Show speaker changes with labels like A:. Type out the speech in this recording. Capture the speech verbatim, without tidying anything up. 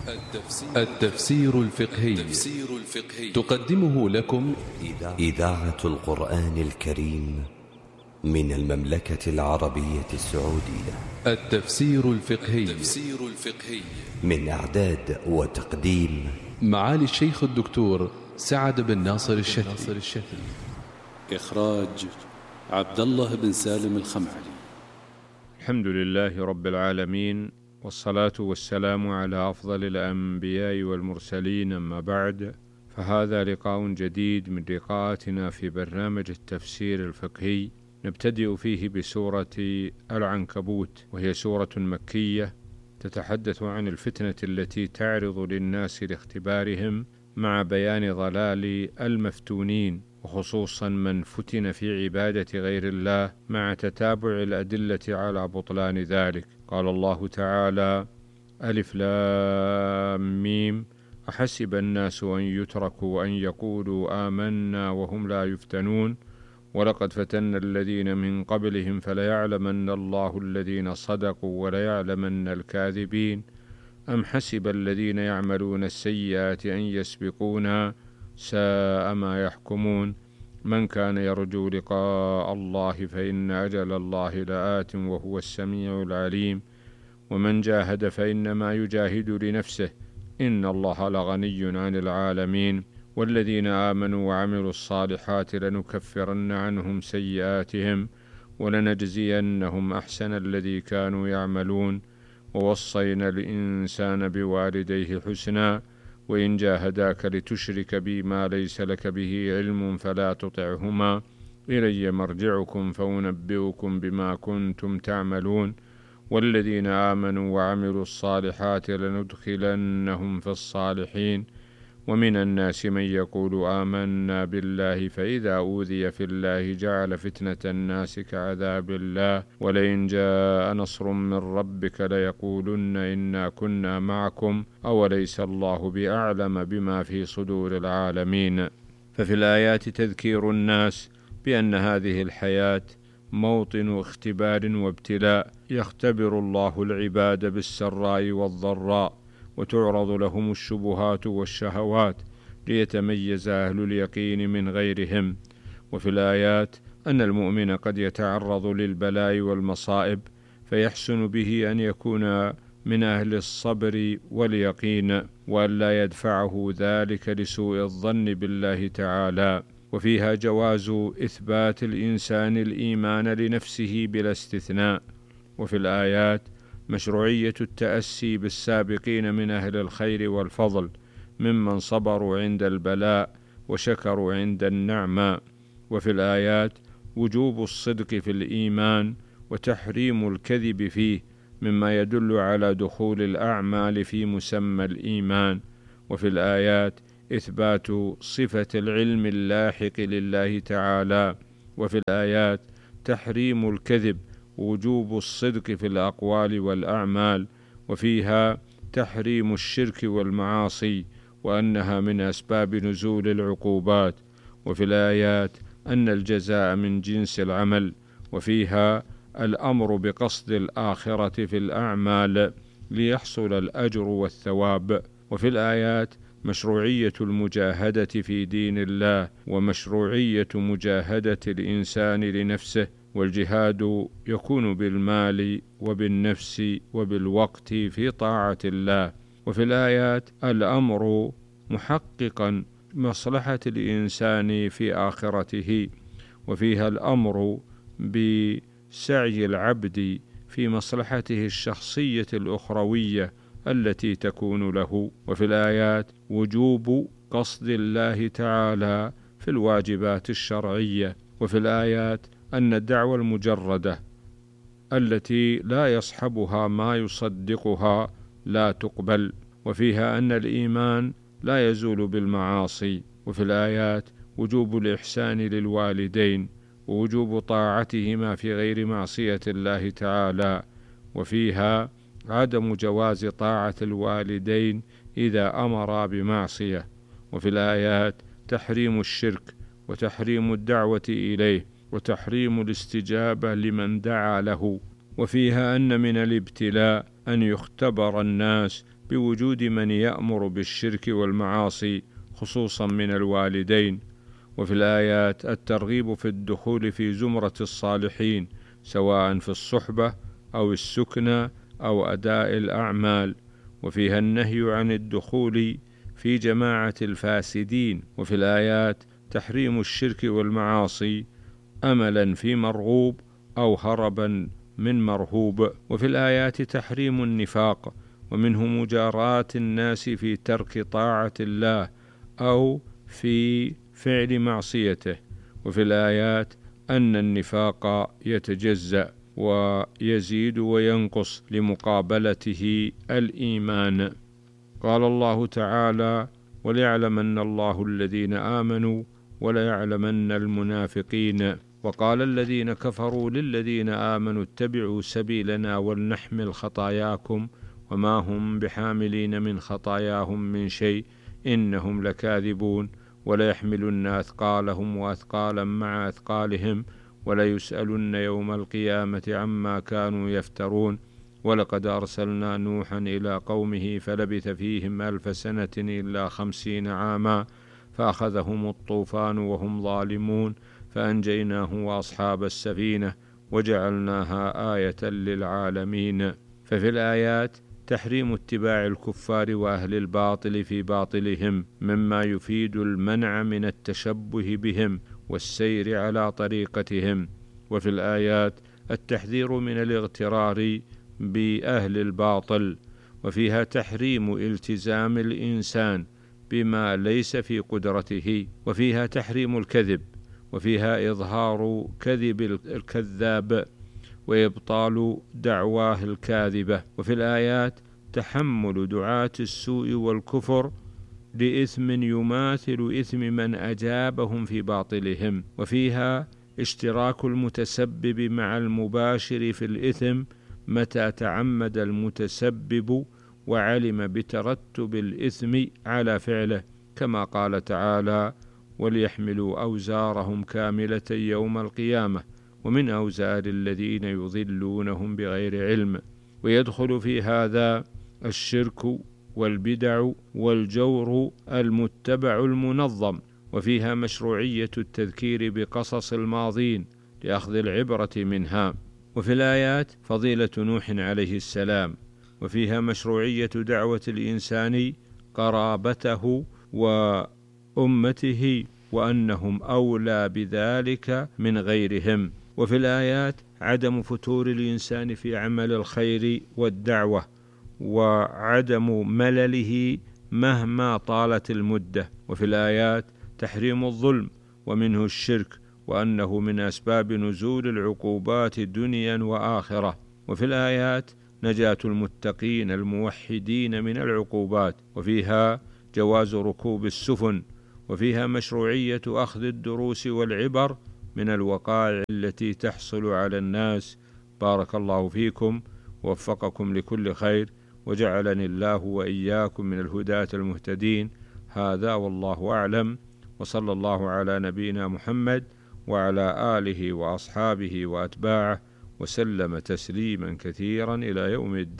A: التفسير الفقهي تقدمه لكم
B: إذاعة القرآن الكريم من المملكة العربية السعودية.
A: التفسير الفقهي
B: من إعداد وتقديم
A: معالي الشيخ الدكتور سعد بن ناصر الشتري.
C: إخراج عبد الله بن سالم الخمعلي.
D: الحمد لله رب العالمين، والصلاة والسلام على أفضل الأنبياء والمرسلين، أما بعد، فهذا لقاء جديد من لقاءاتنا في برنامج التفسير الفقهي، نبتدئ فيه بسورة العنكبوت، وهي سورة مكية تتحدث عن الفتنة التي تعرض للناس لاختبارهم مع بيان ضلال المفتونين، وخصوصا من فتن في عبادة غير الله مع تتابع الأدلة على بطلان ذلك. قال الله تعالى: ألف لام ميم أحسب الناس أن يتركوا أن يقولوا آمنا وهم لا يفتنون ولقد فتنا الذين من قبلهم فليعلمن الله الذين صدقوا وليعلمن الكاذبين أم حسب الذين يعملون السيئات أن يسبقونا ساء ما يحكمون من كان يرجو لقاء الله فإن أجل الله لآت وهو السميع العليم ومن جاهد فإنما يجاهد لنفسه إن الله لغني عن العالمين والذين آمنوا وعملوا الصالحات لنكفرن عنهم سيئاتهم ولنجزينهم أحسن الذي كانوا يعملون ووصينا الإنسان بوالديه حسنا وإن جاهداك لتشرك بي ما ليس لك به علم فلا تطعهما إلي مرجعكم فأنبئكم بما كنتم تعملون والذين آمنوا وعملوا الصالحات لندخلنهم في الصالحين ومن الناس من يقول آمنا بالله فإذا أوذي في الله جعل فتنة الناس كعذاب الله ولئن جاء نصر من ربك ليقولن إنا كنا معكم أوليس الله بأعلم بما في صدور العالمين. ففي الآيات تذكير الناس بأن هذه الحياة موطن اختبار وابتلاء يختبر الله العباد بالسراء والضراء، وتعرض لهم الشبهات والشهوات ليتميز أهل اليقين من غيرهم. وفي الآيات أن المؤمن قد يتعرض للبلاء والمصائب فيحسن به أن يكون من أهل الصبر واليقين وأن لا يدفعه ذلك لسوء الظن بالله تعالى. وفيها جواز إثبات الإنسان الإيمان لنفسه بلا استثناء. وفي الآيات مشروعية التأسي بالسابقين من أهل الخير والفضل ممن صبروا عند البلاء وشكروا عند النعمة. وفي الآيات وجوب الصدق في الإيمان وتحريم الكذب فيه مما يدل على دخول الأعمال في مسمى الإيمان. وفي الآيات إثبات صفة العلم اللاحق لله تعالى. وفي الآيات تحريم الكذب ووجوب الصدق في الأقوال والأعمال، وفيها تحريم الشرك والمعاصي وأنها من أسباب نزول العقوبات. وفي الآيات أن الجزاء من جنس العمل، وفيها الأمر بقصد الآخرة في الأعمال ليحصل الأجر والثواب. وفي الآيات مشروعية المجاهدة في دين الله ومشروعية مجاهدة الإنسان لنفسه، والجهاد يكون بالمال وبالنفس وبالوقت في طاعة الله. وفي الآيات الأمر محققا مصلحة الإنسان في آخرته، وفيها الأمر بسعي العبد في مصلحته الشخصية الأخروية التي تكون له. وفي الآيات وجوب قصد الله تعالى في الواجبات الشرعية. وفي الآيات أن الدعوة المجردة التي لا يصحبها ما يصدقها لا تقبل. وفيها أن الإيمان لا يزول بالمعاصي. وفي الآيات وجوب الإحسان للوالدين ووجوب طاعتهما في غير معصية الله تعالى. وفيها عدم جواز طاعة الوالدين إذا أمرا بمعصية. وفي الآيات تحريم الشرك وتحريم الدعوة إليه وتحريم الاستجابة لمن دعا له. وفيها أن من الابتلاء أن يختبر الناس بوجود من يأمر بالشرك والمعاصي خصوصا من الوالدين. وفي الآيات الترغيب في الدخول في زمرة الصالحين سواء في الصحبة أو السكنى أو أداء الأعمال، وفيها النهي عن الدخول في جماعة الفاسدين. وفي الآيات تحريم الشرك والمعاصي أملا في مرغوب أو هربا من مرهوب. وفي الآيات تحريم النفاق، ومنه مجاراة الناس في ترك طاعة الله أو في فعل معصيته. وفي الآيات أن النفاق يتجزأ ويزيد وينقص لمقابلته الإيمان. قال الله تعالى: وليعلمن الله الذين آمنوا وليعلمن المنافقين. وقال الذين كفروا للذين آمنوا اتبعوا سبيلنا ولنحمل خطاياكم وما هم بحاملين من خطاياهم من شيء إنهم لكاذبون وليحملن أثقالهم وأثقالا مع أثقالهم وليسألن يوم القيامة عما كانوا يفترون. ولقد أرسلنا نوحا إلى قومه فلبث فيهم ألف سنة إلا خمسين عاما فأخذهم الطوفان وهم ظالمون فأنجيناه وأصحاب السفينة وجعلناها آية للعالمين. ففي الآيات تحريم اتباع الكفار وأهل الباطل في باطلهم مما يفيد المنع من التشبه بهم والسير على طريقتهم. وفي الآيات التحذير من الاغترار بأهل الباطل، وفيها تحريم التزام الإنسان بما ليس في قدرته. وفيها تحريم الكذب، وفيها إظهار كذب الكذاب وإبطال دعواه الكاذبة. وفي الآيات تحمل دعاة السوء والكفر لإثم يماثل إثم من أجابهم في باطلهم. وفيها اشتراك المتسبب مع المباشر في الإثم متى تعمد المتسبب وعلم بترتب الإثم على فعله، كما قال تعالى: وليحملوا أوزارهم كاملة يوم القيامة ومن أوزار الذين يضلونهم بغير علم. ويدخل في هذا الشرك والبدع والجور المتبع المنظم. وفيها مشروعية التذكير بقصص الماضين لأخذ العبرة منها. وفي الآيات فضيلة نوح عليه السلام، وفيها مشروعية دعوة الإنسان قرابته وأمته وأنهم أولى بذلك من غيرهم. وفي الآيات عدم فتور الإنسان في عمل الخير والدعوة وعدم ملله مهما طالت المدة. وفي الآيات تحريم الظلم ومنه الشرك وأنه من أسباب نزول العقوبات دنيا وآخرة. وفي الآيات نجاة المتقين الموحدين من العقوبات. وفيها جواز ركوب السفن. وفيها مشروعية أخذ الدروس والعبر من الوقائع التي تحصل على الناس. بارك الله فيكم ووفقكم لكل خير، وجعلني الله وإياكم من الهداة المهتدين. هذا والله أعلم، وصلى الله على نبينا محمد وعلى آله وأصحابه وأتباعه وسلم تسليما كثيرا إلى يوم الدين.